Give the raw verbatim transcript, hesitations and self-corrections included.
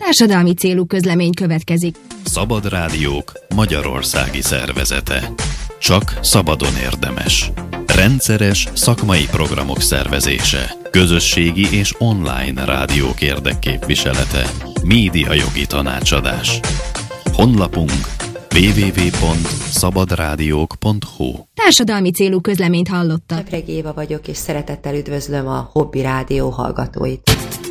Társadalmi célú közlemény következik. Szabad Rádiók magyarországi szervezete. Csak szabadon érdemes. Rendszeres szakmai programok szervezése. Közösségi és online rádiók érdekképviselete. Médiajogi tanácsadás. Honlapunk double-u double-u double-u pont szabadrádiók pont hu. Társadalmi célú közleményt hallotta. Epregi Éva vagyok, és szeretettel üdvözlöm a Hobby Rádió hallgatóit.